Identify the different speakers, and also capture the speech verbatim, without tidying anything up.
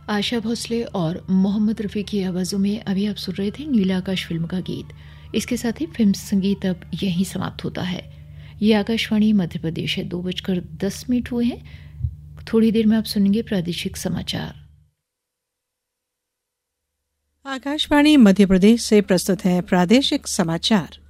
Speaker 1: आशा भोसले और मोहम्मद रफ़ी की आवाज़ों में अभी आप सुन रहे थे नीला आकाश फिल्म का गीत। इसके साथ ही फिल्म संगीत अब यहीं समाप्त होता है। ये आकाशवाणी मध्य प्रदेश है। दो बजकर दस मिनट हुए हैं। थोड़ी देर में आप सुनेंगे प्रादेशिक समाचार।
Speaker 2: आकाशवाणी मध्य प्रदेश से प्रस्तुत है प्रादेशिक समाचार।